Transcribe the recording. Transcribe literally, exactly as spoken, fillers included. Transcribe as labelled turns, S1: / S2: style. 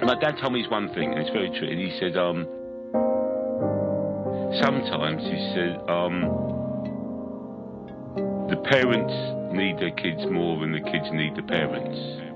S1: my dad told me this one thing, and it's very true. And he said, um, sometimes he said, um, the parents need their kids more than the kids need the parents.